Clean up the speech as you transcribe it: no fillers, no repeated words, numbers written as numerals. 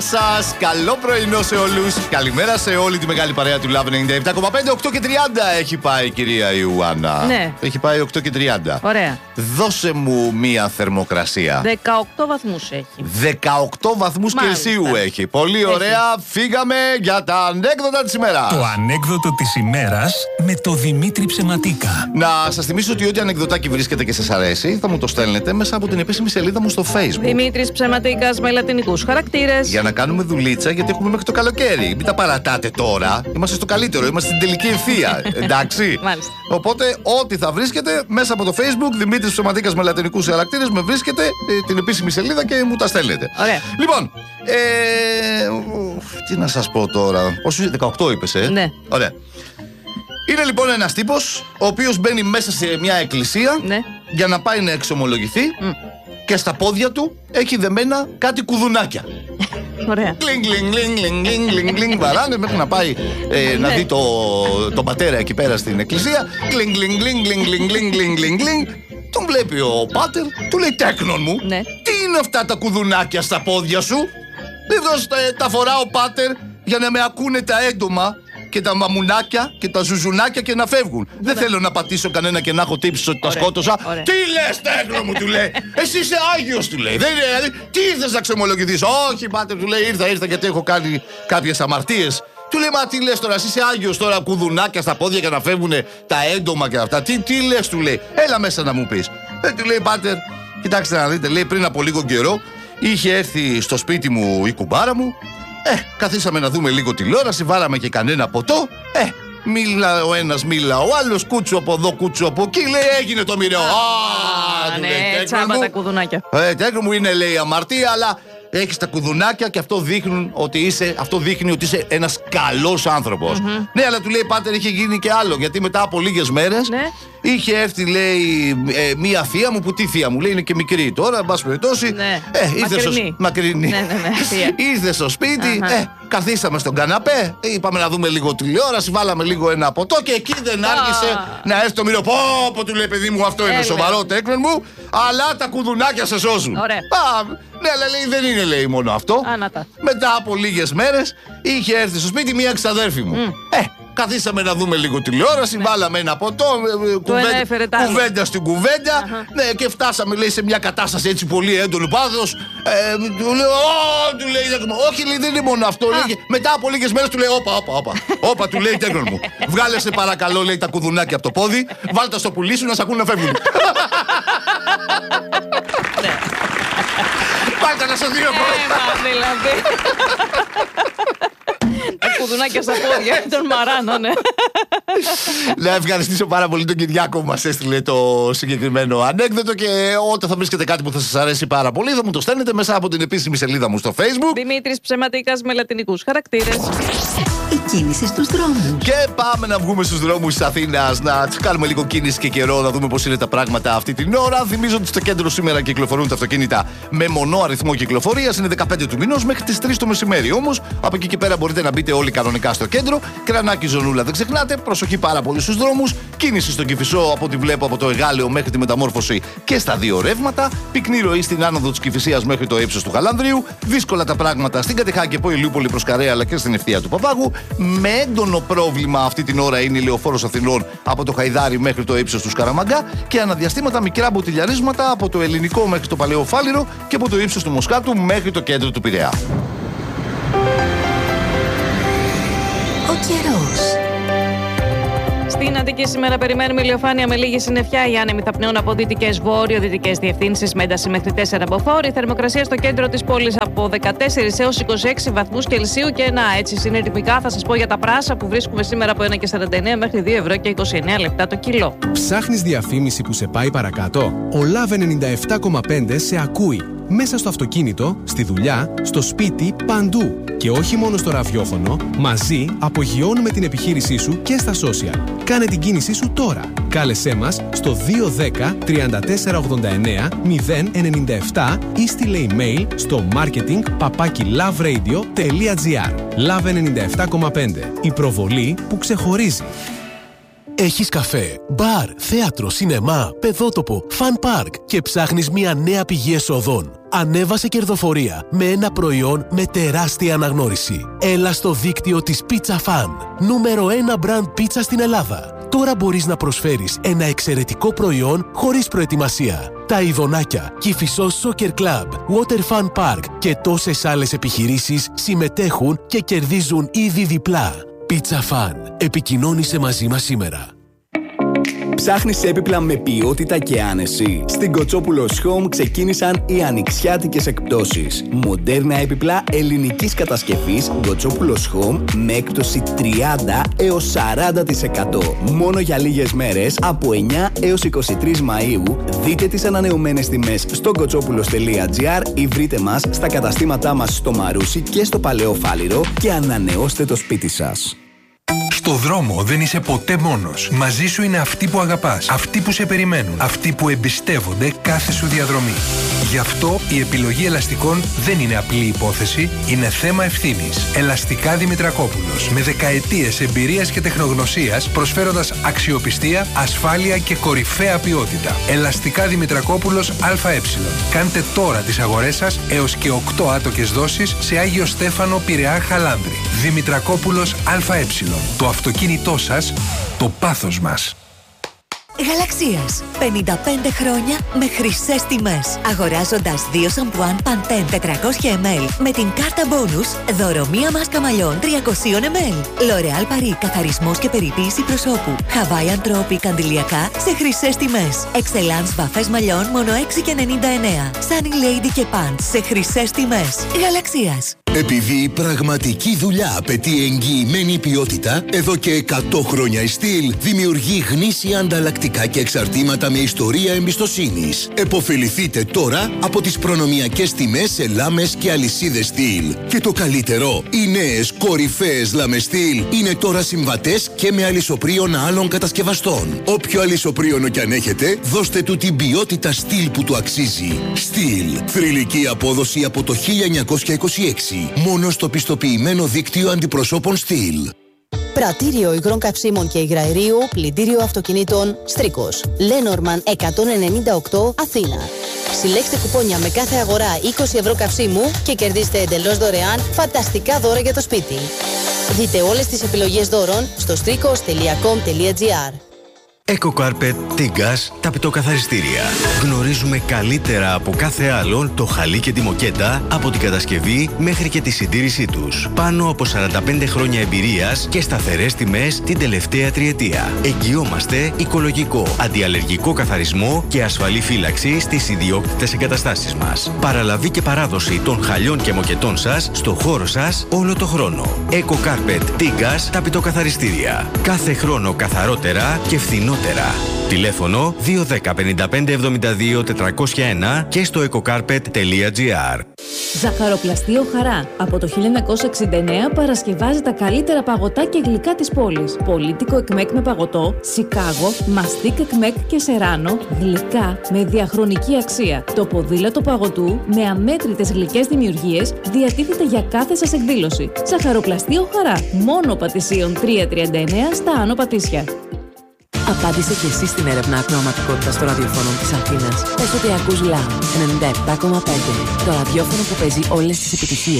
Σας, καλό πρωινό σε όλους. Καλημέρα σε όλη τη μεγάλη παρέα του Love 97,5. 8 και 30 έχει πάει η κυρία Ιουάννα. Ναι. Έχει πάει 8 και 30. Ωραία. Δώσε μου μία θερμοκρασία. 18 βαθμούς έχει. 18 βαθμούς Κελσίου έχει. Πολύ ωραία. Φύγαμε για τα ανέκδοτα της ημέρας. Το ανέκδοτο της ημέρας με το Δημήτρη Ψεματίκα. Να σας θυμίσω ότι ό,τι ανεκδοτάκι βρίσκεται και σας αρέσει, θα μου το στέλνετε μέσα από την επίσημη σελίδα μου στο Facebook. Δημήτρης Ψεματίκας με λατινικούς χαρακτήρες. Για να κάνουμε δουλίτσα, γιατί έχουμε μέχρι το καλοκαίρι. Μην τα παρατάτε τώρα. Είμαστε στο καλύτερο, είμαστε στην τελική ευθεία. Εντάξει. Μάλιστα. Οπότε, ό,τι θα βρίσκετε μέσα από το Facebook, Δημήτρης Ψεματίκας με λατινικούς χαρακτήρες, με βρίσκετε την επίσημη σελίδα και μου τα στέλνετε. Ωραία. Λοιπόν, τι να σας πω τώρα. Πόσο 18 είπες, Ναι. Ωραία. Είναι λοιπόν ένας τύπος ο οποίος μπαίνει μέσα σε μια εκκλησία, Ναι. για να πάει να εξομολογηθεί και στα πόδια του έχει δεμένα κάτι κουδουνάκια. Ωραία. Γκλινγκ, γκλινγκ, γκλινγκ, γκλινγκ, γκλινγκ, γκλινγκ, βαράνε μέχρι να πάει να δει τον πατέρα εκεί πέρα στην εκκλησία. Γκλινγκ, γκλινγκ, γκλινγκ, γκλινγκ, γκλινγκ, γκλινγκ, γκλινγκ, γκλινγκ. Τον βλέπει ο πάτερ, του λέει: τέκνον μου, Ναι. τι είναι αυτά τα κουδουνάκια στα πόδια σου? Εδώ τα φορά ο πάτερ για να με ακούνε τα έντομα και τα μαμουνάκια και τα ζουζουνάκια και να φεύγουν. Δεν θέλω να πατήσω κανένα και να έχω τύψει ότι τα σκότωσα. Ωραία. Τι λες, τέκνο μου, του λέει. Εσύ είσαι Άγιος, του λέει. Δεν είναι, δηλαδή, τι ήρθες να ξεμολογηθείς? Όχι, πάτερ, του λέει, ήρθα γιατί έχω κάνει κάποιες αμαρτίες. Του λέει, μα τι λες τώρα, εσύ είσαι Άγιος τώρα, κουδουνάκια στα πόδια για να φεύγουν τα έντομα και αυτά. Τι λες, του λέει. Έλα μέσα να μου πεις. Του λέει, πάτερ, κοιτάξτε να δείτε, λέει, πριν από λίγο καιρό είχε έρθει στο σπίτι μου η κουμπάρα μου. Καθίσαμε να δούμε λίγο τηλεόραση, βάλαμε και κανένα ποτό. Μίλα ο ένας, μίλα ο άλλος, κούτσου από εδώ, κούτσου από εκεί. Λέει, έγινε το μοιραίο. Ναι, τσάμπα τα κουδουνάκια. Τέκνο μου, είναι, λέει, αμαρτία, αλλά έχεις τα κουδουνάκια και αυτό δείχνει ότι είσαι ένας καλός άνθρωπος. Ναι, αλλά του λέει, πάτερ, είχε γίνει και άλλο. Γιατί μετά από λίγες μέρες είχε έρθει, λέει, μία θεία μου, που τι θεία μου, λέει, είναι και μικρή τώρα, εν πάση περιπτώσει. Μακρινή. Ήρθε στο σπίτι, καθίσαμε στον καναπέ, είπαμε να δούμε λίγο τηλεόραση, βάλαμε λίγο ένα ποτό και εκεί δεν άργησε να έρθει το μοιραίο. Πω, του λέει, παιδί μου, αυτό είναι σοβαρό, τέκνον μου, αλλά τα κουδουνάκια σε σώζουν. Ναι, αλλά λέει, δεν είναι, λέει, μόνο αυτό. Μετά από λίγες μέρες είχε έρθει στο σπίτι μία εξαδέρφη μου. Καθίσαμε να δούμε λίγο τηλεόραση, βάλαμε ένα ποτό, κουβέντα στην κουβέντα. Ναι, και φτάσαμε, λέει, σε μια κατάσταση έτσι πολύ έντονου πάθος. Του λέει, όχι, λέει, δεν είναι μόνο αυτό. Λέει, μετά από λίγες μέρες του λέει, όπα, του λέει, τέκνον μου, βγάλε σε παρακαλώ, λέει, τα κουδουνάκια από το πόδι, βάλτε στο πουλί σου να σ' ακούν να φεύγουν. Πάρτε να σε δύο δηλαδή. Τα κουδουνάκια στα πόδια των μαράνων, Να ευχαριστήσω πάρα πολύ τον Κυριάκο που μας έστειλε το συγκεκριμένο ανέκδοτο. Και όταν θα βρίσκετε κάτι που θα σας αρέσει πάρα πολύ, θα μου το στέλνετε μέσα από την επίσημη σελίδα μου στο Facebook. Δημήτρης Ψεματίκας με λατινικούς χαρακτήρες. Η κίνηση στους δρόμους. Και πάμε να βγούμε στους δρόμους της Αθήνας, να κάνουμε λίγο κίνηση και καιρό, να δούμε πώς είναι τα πράγματα αυτή την ώρα. Θυμίζω ότι στο κέντρο σήμερα κυκλοφορούν τα αυτοκίνητα με μονό αριθμό κυκλοφορίας. Είναι 15 του μηνός μέχρι τις 3 το μεσημέρι. Όμως από εκεί και πέρα μπορείτε να μπείτε όλοι κανονικά στο κέντρο. Κρανάκι, Ζωνούλα, δεν ξεχνάτε. Προσοχή πάρα πολύ στους δρόμους. Κίνηση στον Κηφισό από ό,τι βλέπω από το Εγάλεο μέχρι τη Μεταμόρφωση και στα δύο ρεύματα. Πυκνή ροή στην άνοδο της Κηφισίας μέχρι το ύψος του Γαλανδρίου. Δύσκολα τα πράγματα στην Κατεχάκη από Ηλιούπολη προς Καρέα αλλά και στην ευθεία του Παπάγου. Με έντονο πρόβλημα αυτή την ώρα είναι η Λεωφόρος Αθηνών από το Χαϊδάρι μέχρι το ύψος του Σκαραμαγκά και αναδιαστήματα μικρά μποτιλιαρίσματα από το Ελληνικό μέχρι το Παλαιό Φάληρο και από το ύψος του Μοσκάτου μέχρι το κέντρο του Πειραιά. Ο καιρός. Στην Αττική σήμερα περιμένουμε ηλιοφάνεια με λίγη συννεφιά. Οι άνεμοι θα πνέουν από δυτικές βόρειο-δυτικές διευθύνσεις με ένταση μέχρι 4 μποφόρ. Η θερμοκρασία στο κέντρο της πόλης από 14 έως 26 βαθμούς Κελσίου. Και έτσι συνειρμικά θα σας πω για τα πράσα που βρίσκουμε σήμερα από 1,49 μέχρι 2 ευρώ και 29 λεπτά το κιλό. Ψάχνεις διαφήμιση που σε πάει παρακάτω? Ο Love 97,5 σε ακούει. Μέσα στο αυτοκίνητο, στη δουλειά, στο σπίτι, παντού. Και όχι μόνο στο ραδιόφωνο, μαζί απογειώνουμε την επιχείρησή σου και στα social. Κάνε την κίνησή σου τώρα. Κάλεσέ μας στο 210 3489 097 ή στείλε email στο marketing@loveradio.gr. Love 97,5. Η προβολή που ξεχωρίζει. Έχεις καφέ, μπαρ, θέατρο, σινεμά, παιδότοπο, φαν πάρκ και ψάχνεις μια νέα πηγή εσόδων? ανέβασε κερδοφορία με ένα προϊόν με τεράστια αναγνώριση. Έλα στο δίκτυο της Pizza Fan, νούμερο 1 μπραντ πίτσα στην Ελλάδα. Τώρα μπορείς να προσφέρεις ένα εξαιρετικό προϊόν χωρίς προετοιμασία. Τα Ιδονάκια, Κηφισός Soccer Club, Water Fun Park και τόσες άλλες επιχειρήσεις συμμετέχουν και κερδίζουν ήδη διπλά. Pizza Fan. Επικοινώνησε μαζί μας σήμερα. Ψάχνεις έπιπλα με ποιότητα και άνεση? Στην Κοτσόπουλος Home ξεκίνησαν οι ανοιξιάτικες εκπτώσεις. Μοντέρνα έπιπλα ελληνικής κατασκευής Κοτσόπουλος Home με έκπτωση 30 έως 40%. Μόνο για λίγες μέρες από 9 έως 23 Μαΐου. Δείτε τις ανανεωμένες τιμές στο κοτσόπουλος.gr ή βρείτε μας στα καταστήματά μας στο Μαρούσι και στο Παλαιό Φάληρο και ανανεώστε το σπίτι σας. Στο δρόμο δεν είσαι ποτέ μόνος. Μαζί σου είναι αυτοί που αγαπάς, αυτοί που σε περιμένουν, αυτοί που εμπιστεύονται κάθε σου διαδρομή. Γι' αυτό η επιλογή ελαστικών δεν είναι απλή υπόθεση, είναι θέμα ευθύνης. Ελαστικά Δημητρακόπουλος. Με δεκαετίες εμπειρίας και τεχνογνωσίας, προσφέροντας αξιοπιστία, ασφάλεια και κορυφαία ποιότητα. Ελαστικά Δημητρακόπουλος ΑΕ. Κάντε τώρα τις αγορές σας έως και 8 άτοκες δόσεις σε Άγιο Στέφανο, Πειραιά, Χαλάνδρη. Δημητρακόπουλος ΑΕ. Το αυτοκίνητό σας, το πάθος μας. Γαλαξίας. 55 χρόνια με χρυσές τιμές. Αγοράζοντας 2 σαμπουάν Pantene 400 ml με την κάρτα bonus, δώρο μία μάσκα μαλλιών 300 ml. L'Oréal Paris, καθαρισμός και περιποίηση προσώπου. Hawaiian Tropic καντιλιακά σε χρυσές τιμές. Excellence βαφές μαλλιών μόνο 6,99. Sunny Lady και Pants σε χρυσές τιμές. Γαλαξίας. Επειδή η πραγματική δουλειά απαιτεί εγγυημένη ποιότητα, εδώ και 100 χρόνια η Στυλ δημιουργεί γνήσια ανταλλακτικά και εξαρτήματα με ιστορία εμπιστοσύνης. Εποφεληθείτε τώρα από τις προνομιακές τιμές σε λάμες και αλυσίδες Στυλ. Και το καλύτερο, οι νέες κορυφαίες λάμες Στυλ είναι τώρα συμβατές και με αλυσοπρίων άλλων κατασκευαστών. Όποιο αλυσοπρίωνο κι αν έχετε, δώστε του την ποιότητα Στυλ που του αξίζει. Στυλ. Θρυλική απόδοση από το 1926. Μόνο στο πιστοποιημένο δίκτυο αντιπροσώπων Στυλ. Πρατήριο υγρών καυσίμων και υγραερίου, πλυντήριο αυτοκινήτων Στρίκος. Λένορμαν 198 Αθήνα. Συλλέξτε κουπόνια με κάθε αγορά 20 ευρώ καυσίμου και κερδίστε εντελώς δωρεάν φανταστικά δώρα για το σπίτι. Δείτε όλες τις επιλογές δώρων στο strikos.com.gr. EcoCarpet, Tigas, ταπητοκαθαριστήρια. Γνωρίζουμε καλύτερα από κάθε άλλον το χαλί και τη μοκέτα από την κατασκευή μέχρι και τη συντήρησή τους. Πάνω από 45 χρόνια εμπειρίας και σταθερές τιμές την τελευταία τριετία. Εγγυόμαστε οικολογικό, αντιαλλεργικό καθαρισμό και ασφαλή φύλαξη στις ιδιόκτητες εγκαταστάσεις μας. Παραλαβή και παράδοση των χαλιών και μοκετών σας στο χώρο σας όλο το χρόνο. EcoCarpet, Tigas, ταπητοκαθαριστήρια. Κάθε χρόνο καθαρότερα και φθηνότερα. Τηλέφωνο 210 55 72 401 και στο ecocarpet.gr. Ζαχαροπλαστείο Χαρά. Από το 1969 παρασκευάζει τα καλύτερα παγωτά και γλυκά της πόλης. Πολίτικο εκμέκ με παγωτό, Σικάγο, μαστίκ εκμέκ και σεράνο, γλυκά με διαχρονική αξία. Το ποδήλατο παγωτού με αμέτρητες γλυκές δημιουργίες διατίθεται για κάθε σας εκδήλωση. Ζαχαροπλαστείο Χαρά. Μόνο Πατησίων 339 στα Άνω Πατήσια. Απάντησε και εσύ στην έρευνα ακροαματικότητας των ραδιοφώνων της Αθήνας. Πες ότι ακούς Loud 97,5. Το ραδιόφωνο που παίζει όλες τις επιτυχίες.